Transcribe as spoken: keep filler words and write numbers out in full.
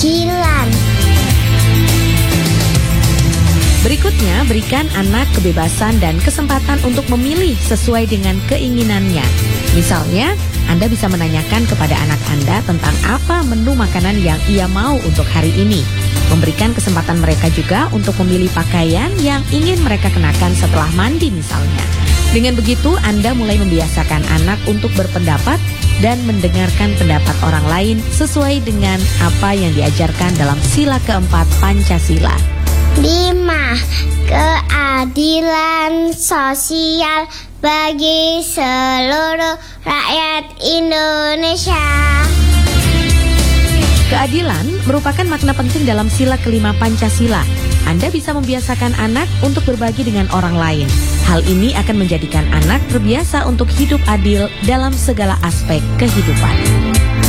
keadilan. Berikutnya, berikan anak kebebasan dan kesempatan untuk memilih sesuai dengan keinginannya. Misalnya, Anda bisa menanyakan kepada anak Anda tentang apa menu makanan yang ia mau untuk hari ini. Memberikan kesempatan mereka juga untuk memilih pakaian yang ingin mereka kenakan setelah mandi misalnya. Dengan begitu, Anda mulai membiasakan anak untuk berpendapat dan mendengarkan pendapat orang lain sesuai dengan apa yang diajarkan dalam sila keempat Pancasila. Lima, keadilan sosial bagi seluruh rakyat Indonesia. Keadilan merupakan makna penting dalam sila kelima Pancasila. Anda bisa membiasakan anak untuk berbagi dengan orang lain. Hal ini akan menjadikan anak terbiasa untuk hidup adil dalam segala aspek kehidupan.